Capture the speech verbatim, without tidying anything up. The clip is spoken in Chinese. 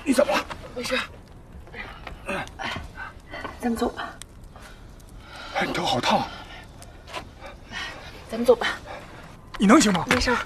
你怎么了？ 没事。咱们走吧。 哎，你头好烫。 咱们走吧。 你能行吗？ 没事。